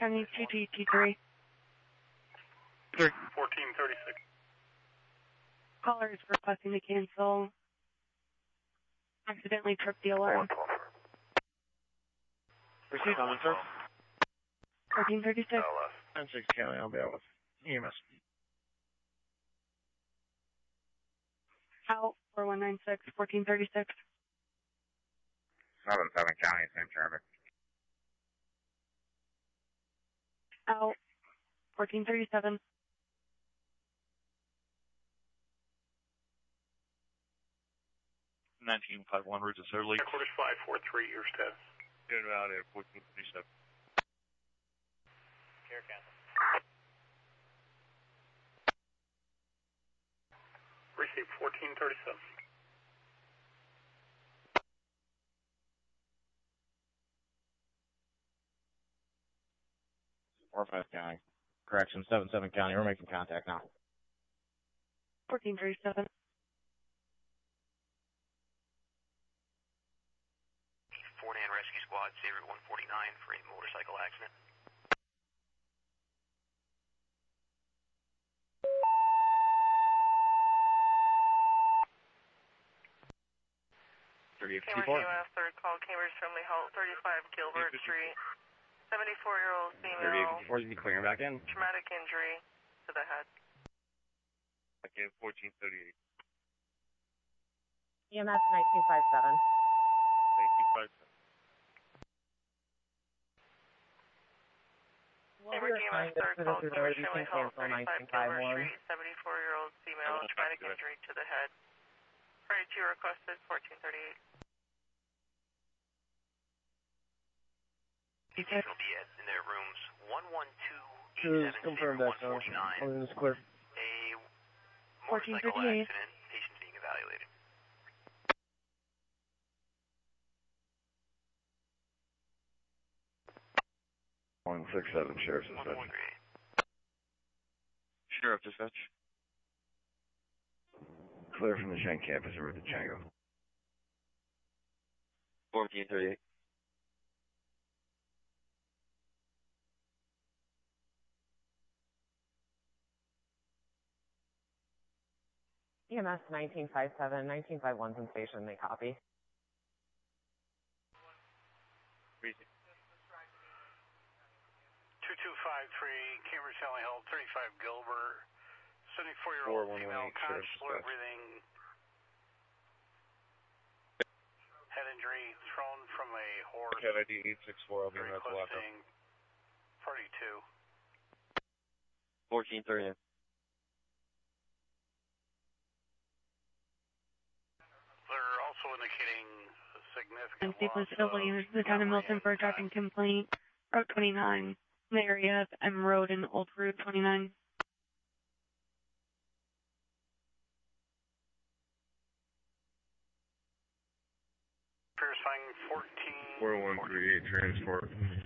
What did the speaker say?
County GT3. 1436. Caller is requesting to cancel. Accidentally tripped the alarm. Proceed on, sir. 1436. I'm 6 County, I'll be out with EMS. Out 4196, 1436. 7 County, same traffic. Out 1437. 1951 route to Surly. Headquarters 543, your status. Doing out at 1437. Care cancel. Receive 1437. Or 5 County. Correction, 7 County, we're making contact now. 1437. 4-man rescue squad, stay Route 149 for a motorcycle accident. Cambridge EMS, third call, Cambridge Family Health, 35 Gilbert Street. 74-year-old female. 3854, you can clear back in. Traumatic injury to the head. Again, 1438. EMS 1957. 1957. Cambridge EMS, third call, Cambridge Family Health, 35 Gilbert Street. 74-year-old female, traumatic injury to the head. Priority 2 requested, 1438. Patients will be in their rooms 112, 877, Confirm that, 149. I'll this clear. A motorcycle accident, patients being evaluated. One 67 Sheriff's Dispatch. 1138. Sheriff Dispatch. Clear from the Shank campus, route to Django. 1438. EMS 1957, 1951's in station, they copy. Receive. 2253, Cambridge Family Health, 35 Gilbert. 74-year-old female, conscious, alert, breathing. Head injury, thrown from a horse. Cat ID 864, I'll be in that block. Requesting 42. 1438. They're also indicating a significant And Staples loss Italy is the town of Milton for a driving complaint. Route 29, in the area of M Road and Old Route 29. Pierce finding 14. 4138 transport.